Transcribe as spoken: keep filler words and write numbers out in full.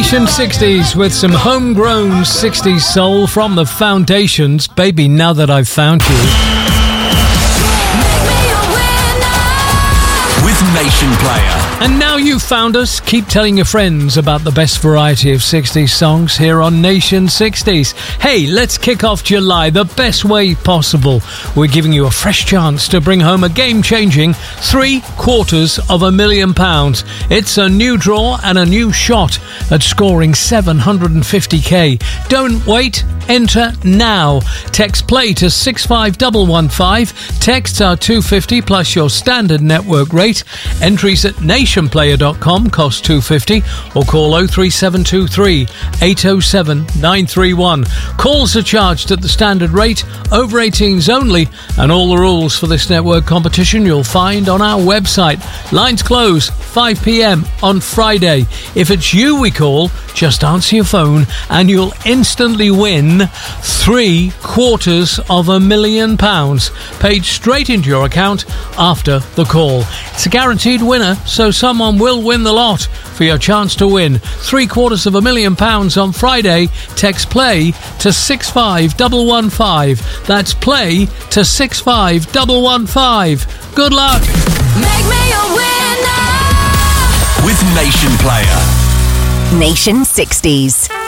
Nation sixties with some homegrown sixties soul from the Foundations. Baby, now that I've found you. With Nation Player. And now you've found us, keep telling your friends about the best variety of sixties songs here on Nation sixties. Hey, let's kick off July the best way possible. We're giving you a fresh chance to bring home a game-changing three quarters of a million pounds. It's a new draw and a new shot at scoring seven hundred fifty k. Don't wait, enter now. Text play to six five one one five. Texts are two hundred fifty plus your standard network rate. Entries at nation player dot com cost two hundred fifty or call oh three seven two three eight oh seven nine three one. Calls are charged at the standard rate, over eighteens only, and all the rules for this network competition you'll find on our website. Lines close five p.m. on Friday. If it's you we call, just answer your phone and you'll instantly win three quarters of a million pounds paid straight into your account after the call. It's a guaranteed winner, so someone will win the lot. For your chance to win three quarters of a million pounds on Friday, text play to six five one one five. That's play to six five one one five. Good luck. Make me a winner with Nation Player. Nation sixties.